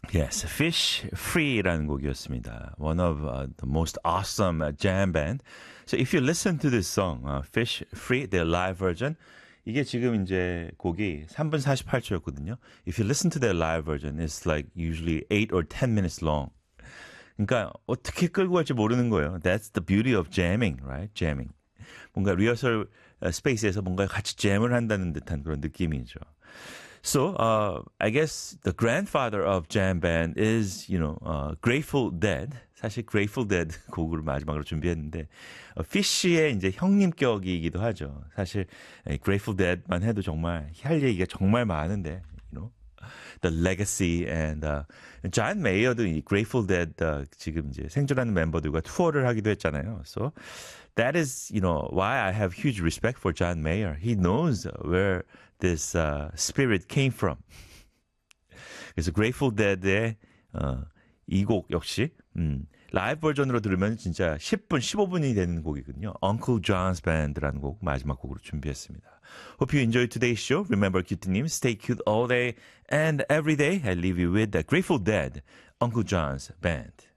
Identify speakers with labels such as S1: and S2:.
S1: Yes, Fish Free라는 곡이었습니다. One of the most awesome jam band. So if you listen to this song, Fish Free, their live version, 이게 지금 이제 곡이 3분 48초였거든요. If you listen to their live version, it's like usually 8 or 10 minutes long. 그러니까 어떻게 끌고 갈지 모르는 거예요. That's the beauty of jamming, right? Jamming. 뭔가 리허설 스페이스에서 뭔가 같이 잼을 한다는 듯한 그런 느낌이죠. So, I guess the grandfather of jam band is, Grateful Dead. 사실 Grateful Dead 곡을 마지막으로 준비했는데, 피쉬의 이제 형님격이기도 하죠. 사실 Grateful Dead만 해도 정말 할 얘기가 정말 많은데, the legacy and John Mayer도 이 Grateful Dead 지금 이제 생존하는 멤버들과 투어를 하기도 했잖아요. So that is, why I have huge respect for John Mayer. He knows where this spirit came from. 그래서 Grateful Dead의 이 곡 역시 라이브 버전으로 들으면 진짜 10분, 15분이 되는 곡이거든요. Uncle John's Band라는 곡 마지막 곡으로 준비했습니다. Hope you enjoyed today's show. Remember, cute님, stay cute all day and every day. I leave you with the Grateful Dead, Uncle John's Band.